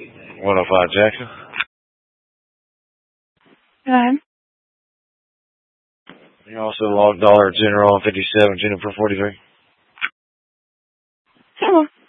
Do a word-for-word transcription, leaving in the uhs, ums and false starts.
one oh five Jackson. Go ahead. You also log dollar general on fifty-seven, Juniper forty-three. Sure.